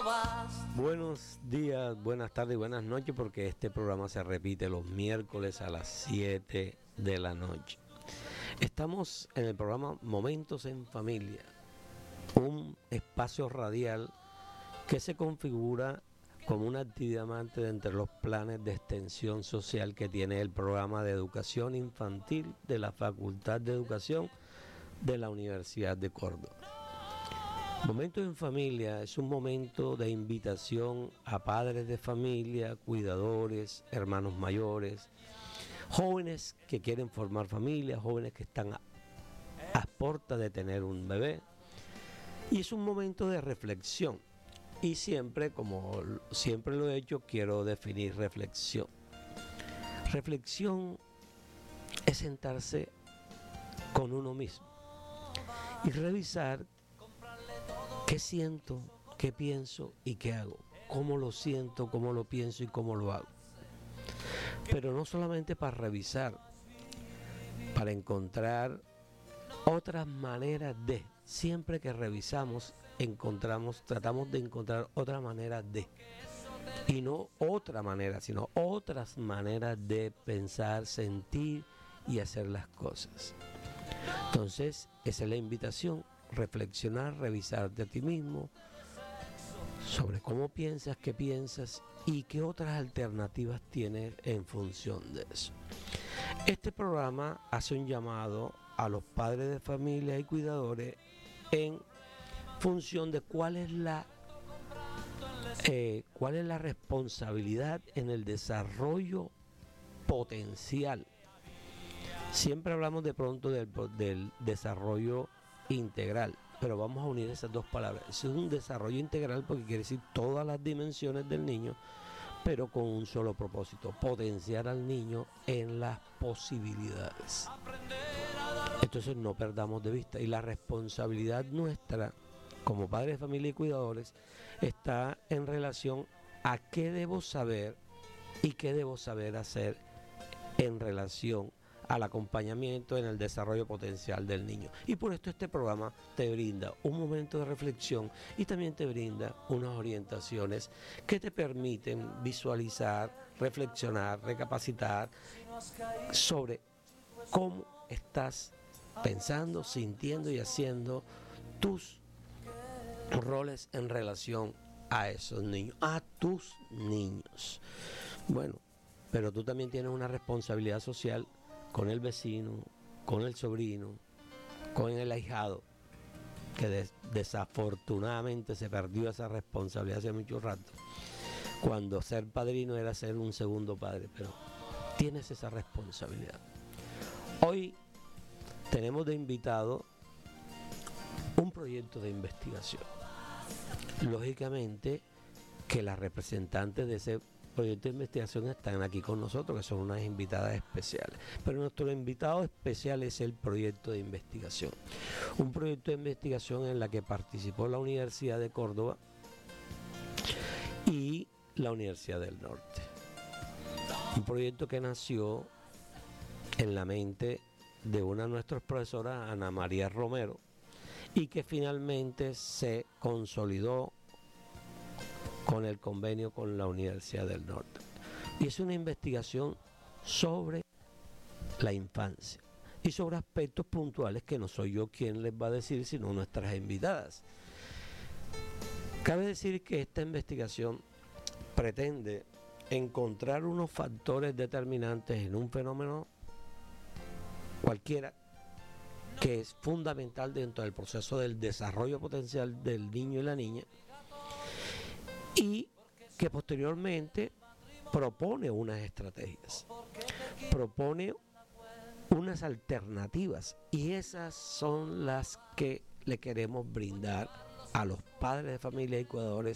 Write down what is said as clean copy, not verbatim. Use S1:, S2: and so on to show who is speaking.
S1: Buenos días, buenas tardes y buenas noches, porque este programa se repite los miércoles a las 7 de la noche. Estamos en el programa Momentos en Familia, un espacio radial que se configura como una actividad más de entre los planes de extensión social que tiene el programa de educación infantil de la Facultad de Educación de la Universidad de Córdoba. Momentos en Familia es un momento de invitación a padres de familia, cuidadores, hermanos mayores, jóvenes que quieren formar familia, jóvenes que están a puerta de tener un bebé. Y es un momento de reflexión. Y siempre, como siempre lo he hecho, quiero definir reflexión. Reflexión es sentarse con uno mismo y revisar qué siento, qué pienso y qué hago, cómo lo siento, cómo lo pienso y cómo lo hago. Pero no solamente para revisar, para encontrar otras maneras de, siempre que revisamos, tratamos de encontrar otra manera de, y no otra manera, sino otras maneras de pensar, sentir y hacer las cosas. Entonces, esa es la invitación, reflexionar, revisarte a ti mismo sobre cómo piensas, qué piensas y qué otras alternativas tienes en función de eso. Este programa hace un llamado a los padres de familia y cuidadores en función de cuál es la responsabilidad en el desarrollo potencial. Siempre hablamos de pronto del desarrollo integral, pero vamos a unir esas dos palabras. Es un desarrollo integral porque quiere decir todas las dimensiones del niño, pero con un solo propósito: potenciar al niño en las posibilidades. Entonces no perdamos de vista, y la responsabilidad nuestra como padres de familia y cuidadores está en relación a qué debo saber y qué debo saber hacer en relación al acompañamiento en el desarrollo potencial del niño. Y por esto este programa te brinda un momento de reflexión y también te brinda unas orientaciones que te permiten visualizar, reflexionar, recapacitar sobre cómo estás pensando, sintiendo y haciendo tus roles en relación a esos niños, a tus niños. Bueno, pero tú también tienes una responsabilidad social con el vecino, con el sobrino, con el ahijado, que desafortunadamente se perdió esa responsabilidad hace mucho rato, cuando ser padrino era ser un segundo padre, pero tienes esa responsabilidad. Hoy tenemos de invitado un proyecto de investigación. Lógicamente que las representantes de ese proyecto de investigación están aquí con nosotros, que son unas invitadas especiales. Pero nuestro invitado especial es el proyecto de investigación. Un proyecto de investigación en la que participó la Universidad de Córdoba y la Universidad del Norte. Un proyecto que nació en la mente de una de nuestras profesoras, Ana María Romero, y que finalmente se consolidó con el convenio con la Universidad del Norte. Y es una investigación sobre la infancia y sobre aspectos puntuales que no soy yo quien les va a decir, sino nuestras invitadas. Cabe decir que esta investigación pretende encontrar unos factores determinantes en un fenómeno cualquiera que es fundamental dentro del proceso del desarrollo potencial del niño y la niña, y que posteriormente propone unas estrategias, propone unas alternativas, y esas son las que le queremos brindar a los padres de familia y cuidadores